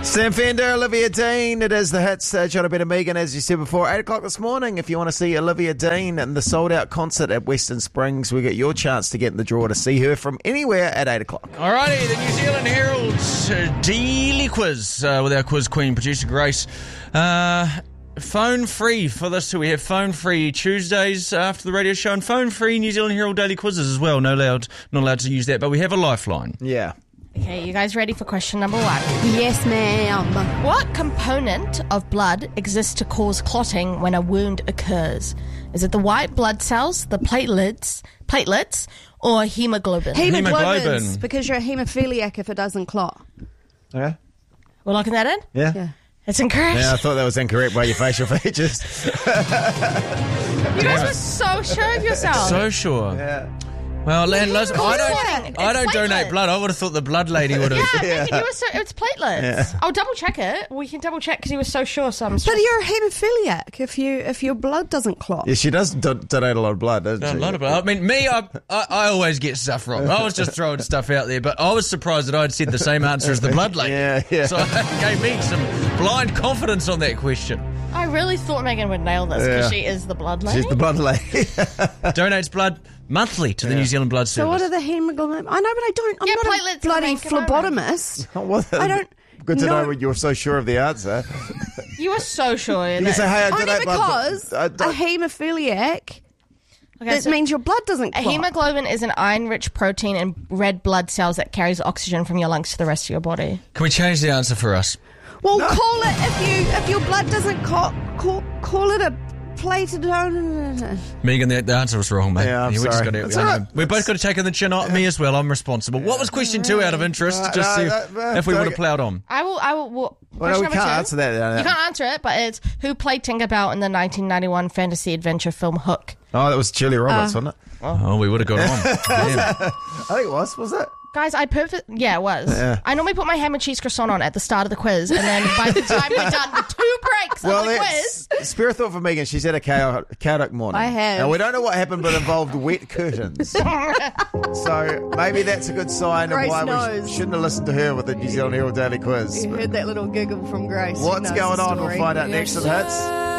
Sam Fender, Olivia Dean. It is the hits. John and Megan, as you said before, 8 o'clock this morning. If you want to see Olivia Dean and the sold-out concert at Western Springs, we get your chance to get in the draw to see her from anywhere at 8 o'clock. Alrighty, the New Zealand Herald's daily quiz with our quiz queen, producer Grace. Phone free for this. So we have phone free Tuesdays after the radio show and phone free New Zealand Herald daily quizzes as well. Not allowed to use that, but we have a lifeline. Yeah. Okay, you guys ready for question number 1? Yes, ma'am. What component of blood exists to cause clotting when a wound occurs? Is it the white blood cells, the platelets, or hemoglobin? Hemoglobin, because you're a haemophiliac if it doesn't clot. Okay. We're locking that in? Yeah. It's incorrect. Yeah, I thought that was incorrect by your facial features. You guys were so sure of yourself. So sure. Yeah. Well, listen, I don't It's donate platelets. blood. I would have thought the blood lady would have. Yeah, Megan, you were so. It's platelets. Yeah. I'll double check it. We can double check because you were so sure. So I'm But you're a haemophiliac if your blood doesn't clot. Yeah, she does donate a lot of blood, doesn't she? A lot of blood. I mean, me, I always get stuff wrong. I was just throwing stuff out there, but I was surprised that I'd said the same answer as the blood lady. Yeah. So it gave me some blind confidence on that question. I really thought Megan would nail this because she is the blood lady. She's the blood lady. Donates blood monthly to the New Zealand Blood Service. So what are the hemoglobin? I know, but I don't. I'm Yeah, not platelets a bloody make it over. phlebotomist. Well, I don't. Good to know know when you're so sure of the answer. You were so sure. You can say, hey, I Only donate because blood. a haemophiliac. Okay, That so means your blood doesn't a clot. hemoglobin is an iron-rich protein in red blood cells that carries oxygen from your lungs to the rest of your body. Can we change the answer for us? Well, call it if your blood doesn't clot. Call it a plated. Megan, the answer was wrong, mate. Yeah, I'm we just sorry. gotta- That's I know. all right. We've both got to take in the chin. Me as well. I'm responsible. What was question 2 out of interest? Just No, see that- if we would have don't- ploughed on. I will. Well, no, Question we number can't 2. answer that. You can't answer it, but it's who played Tinkerbell in the 1991 fantasy adventure film Hook. Oh, that was Julia Roberts, wasn't it? Oh, we would have got on. Damn. I think it was it? Guys, Yeah, it was. Yeah. I normally put my ham and cheese croissant on at the start of the quiz, and then by the time we're done, the 2 breaks of the quiz. Spare a thought for Megan. She's had a chaotic morning. I have. And we don't know what happened, but it involved wet curtains. So maybe that's a good sign Grace of why knows. we shouldn't have listened to her with the New Zealand Herald Daily Quiz. You heard that little giggle from Grace. She What's knows going the on? We'll story. find out next to the hits.